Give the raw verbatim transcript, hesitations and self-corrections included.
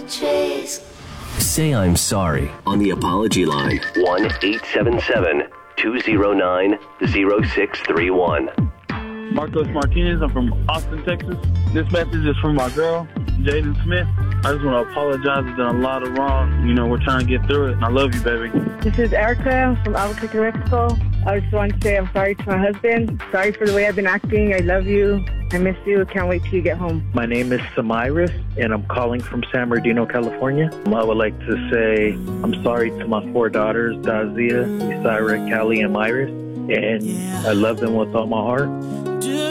apologies. Say I'm sorry on the apology line. one eight seven seven, two zero nine, zero six three one. Marcos Martinez. I'm from Austin, Texas. This message is from my girl, Jaden Smith. I just want to apologize. I've done a lot of wrong. You know, we're trying to get through it, and I love you, baby. This is Erica from Albuquerque, Mexico. I just want to say I'm sorry to my husband. Sorry for the way I've been acting. I love you. I miss you. Can't wait till you get home. My name is Samiris, and I'm calling from San Bernardino, California. I would like to say I'm sorry to my four daughters, Dazia, Isira, Callie, and Myris, and I love them with all my heart.